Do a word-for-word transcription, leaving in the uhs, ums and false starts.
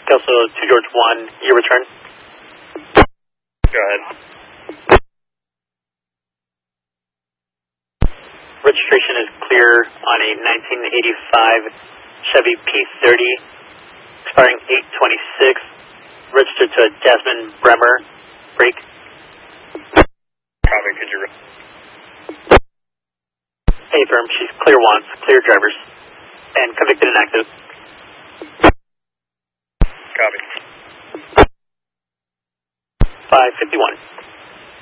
Kelso two George one, your return. Go ahead. Registration is clear on a nineteen eighty-five Chevy P thirty, expiring eight twenty-six, registered to Jasmine Bremer, break. Copy, could you... Hey firm, she's clear once, clear drivers, and convicted and active. Copy. five fifty-one.